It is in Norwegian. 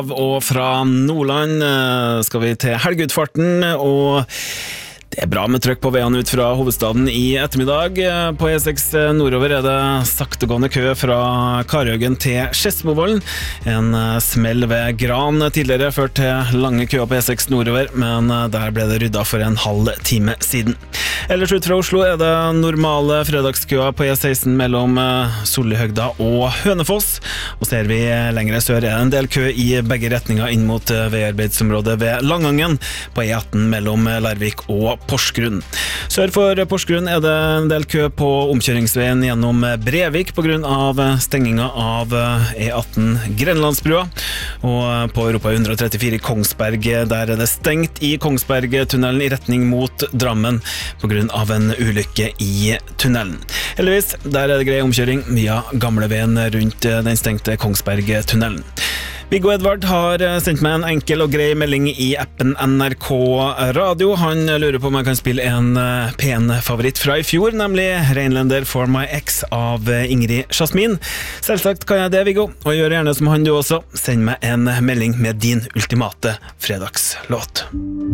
Og fra Nordland skal vi til helgeutfarten, og det bra med trykk på veiene ut fra hovedstaden i ettermiddag. På E6 nordover det saktegående kø fra Karjøgen til Skedsmovollen. En smell ved Gran tidligere ført til lange køer på E6 nordover, men der ble det ryddet for en halv time siden. Ellers ut fra Oslo det normale fredagskøer på E16 mellom Sollihøgda og Hønefoss. Og ser vi lengre sør det en del kø i begge retninger inn mot veiarbeidsområdet ved Langangen på E18 mellom Larvik og Porsgrunn. Sør for Porsgrunn det en del kø på omkjøringsveien gjennom Brevik på grunn av stenginga av E18 Grenlandsbrua. Og på Europa 134 i Kongsberg, der det stengt i Kongsbergtunnelen i retning mot Drammen på grunn av en ulykke i tunnelen. Heldigvis, der det grei omkjøring via gamleveien rundt den stengte Kongsbergtunnelen. Viggo Edvard har sendt meg en enkel og grei melding i appen NRK Radio. Han lurer på om jeg kan spille en pen favoritt fra i fjor, nemlig Reinlender for my ex av Ingrid Jasmin. Selvsagt kan jeg det, Viggo, og gjør gjerne som han du også. Send meg en melding med din ultimate fredagslåt.